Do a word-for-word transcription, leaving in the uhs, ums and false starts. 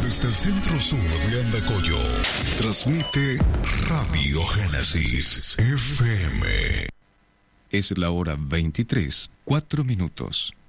Desde el centro sur de Andacollo, transmite Radio Génesis F M. Es la hora veintitrés, cuatro minutos.